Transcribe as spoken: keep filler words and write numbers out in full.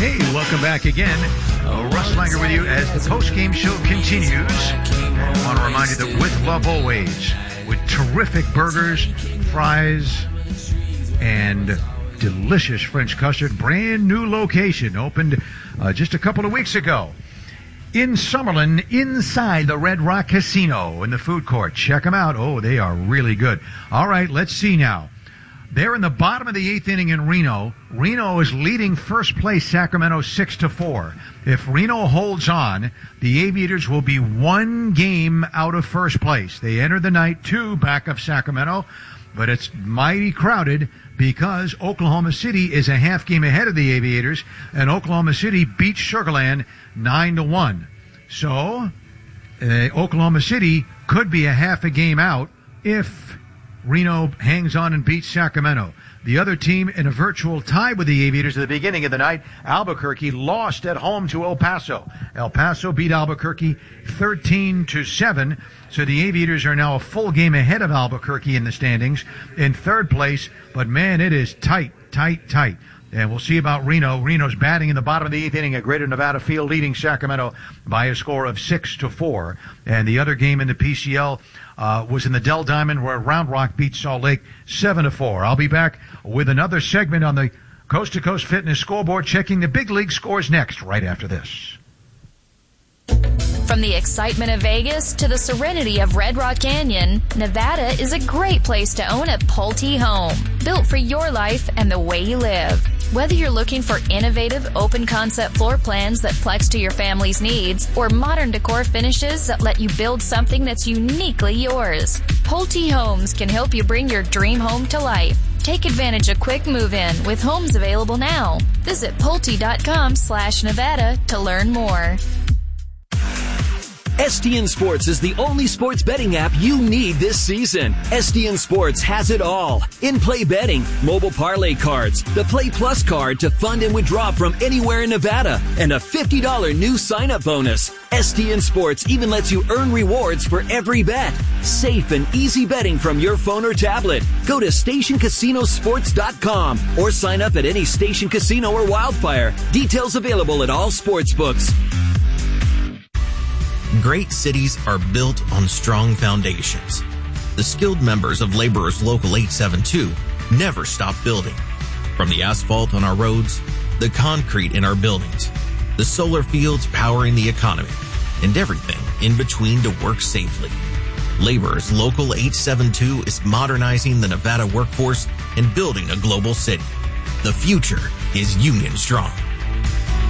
Hey, welcome back again. Uh, Russ Langer with you as the post-game show continues. I want to remind you that with love always, with terrific burgers, fries, and delicious French custard, brand new location opened uh, just a couple of weeks ago in Summerlin, inside the Red Rock Casino in the food court. Check them out. Oh, they are really good. All right, let's see now. They're in the bottom of the eighth inning in Reno. Reno is leading first place Sacramento six to four. If Reno holds on, the Aviators will be one game out of first place. They enter the night two back of Sacramento, but it's mighty crowded because Oklahoma City is a half game ahead of the Aviators, and Oklahoma City beat Sugar Land nine to one. So, uh, Oklahoma City could be a half a game out if Reno hangs on and beats Sacramento. The other team in a virtual tie with the Aviators at the beginning of the night, Albuquerque, lost at home to El Paso. El Paso beat Albuquerque thirteen to seven. So the Aviators are now a full game ahead of Albuquerque in the standings in third place. But man, it is tight, tight, tight. And we'll see about Reno. Reno's batting in the bottom of the eighth inning at Greater Nevada Field, leading Sacramento by a score of six to four. And the other game in the P C L uh, was in the Dell Diamond, where Round Rock beat Salt Lake seven to four. I'll be back with another segment on the Coast to Coast Fitness scoreboard, checking the big league scores next, right after this. From the excitement of Vegas to the serenity of Red Rock Canyon, Nevada is a great place to own a Pulte home, built for your life and the way you live. Whether you're looking for innovative, open-concept floor plans that flex to your family's needs, or modern decor finishes that let you build something that's uniquely yours, Pulte Homes can help you bring your dream home to life. Take advantage of quick move-in with homes available now. Visit Pulte.com slash Nevada to learn more. S D N Sports is the only sports betting app you need this season. S D N Sports has it all. In-play betting, mobile parlay cards, the Play Plus card to fund and withdraw from anywhere in Nevada, and a fifty dollars new sign-up bonus. S D N Sports even lets you earn rewards for every bet. Safe and easy betting from your phone or tablet. Go to station casino sports dot com or sign up at any Station Casino or Wildfire. Details available at all sports books. Great cities are built on strong foundations. The skilled members of Laborers Local eight seven two never stop building. From the asphalt on our roads, the concrete in our buildings, the solar fields powering the economy, and everything in between to work safely. Laborers Local eight seven two is modernizing the Nevada workforce and building a global city. The future is Union Strong.